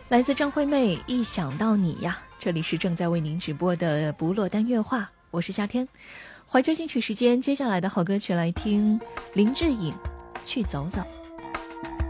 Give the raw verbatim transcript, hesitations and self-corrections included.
来自张惠妹，一想到你呀，这里是正在为您直播的不落单乐话，我是夏天。怀旧金曲时间，接下来的好歌曲来听林志颖去走走。